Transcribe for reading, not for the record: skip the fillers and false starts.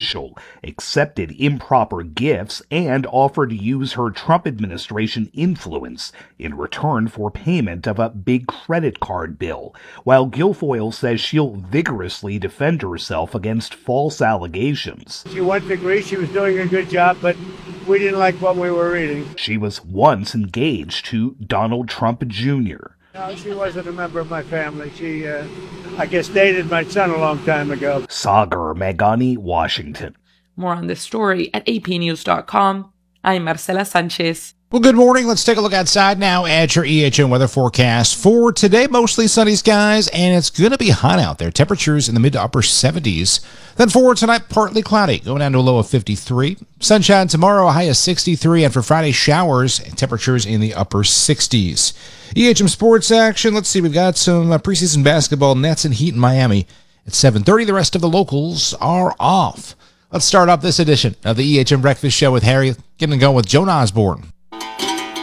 official, accepted improper gifts, and offered to use her Trump administration influence in return for payment of a big credit card bill, while Guilfoyle says she'll vigorously defend herself against false allegations. She went to Greece, she was doing a good job, but we didn't like what we were reading. She was once engaged to Donald Trump Jr. No, she wasn't a member of my family. She, I guess, dated my son a long time ago. Sagar Meghani, Washington. More on this story at apnews.com. I'm Marcela Sanchez. Well, good morning. Let's take a look outside now at your EHM weather forecast for today. Mostly sunny skies, and it's going to be hot out there. Temperatures in the mid to upper 70s. Then for tonight, partly cloudy, going down to a low of 53. Sunshine tomorrow, a high of 63. And for Friday, showers and temperatures in the upper 60s. EHM sports action. Let's see. We've got some preseason basketball, Nets and Heat in Miami at 7:30. The rest of the locals are off. Let's start off this edition of the EHM Breakfast Show with Harry, getting going with Joan Osborne.